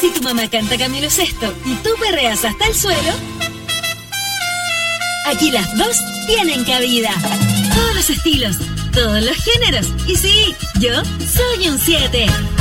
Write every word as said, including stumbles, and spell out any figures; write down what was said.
Si tu mamá canta Camilo Sesto y tú perreas hasta el suelo, aquí las dos tienen cabida. Todos los estilos, todos los géneros. Y sí, yo soy un siete.